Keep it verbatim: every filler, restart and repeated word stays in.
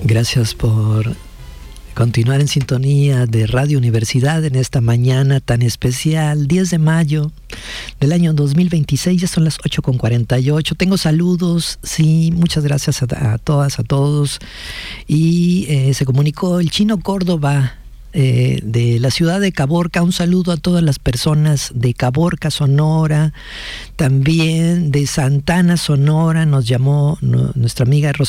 Gracias por continuar en sintonía de Radio Universidad en esta mañana tan especial, diez de mayo del año dos mil veintiséis, ya son las ocho con cuarenta y ocho. Tengo saludos, sí, muchas gracias a, a todas, a todos. Y eh, se comunicó el Chino Córdoba, Eh, de la ciudad de Caborca. Un saludo a todas las personas de Caborca, Sonora, también de Santana, Sonora. Nos llamó no, nuestra amiga Rosa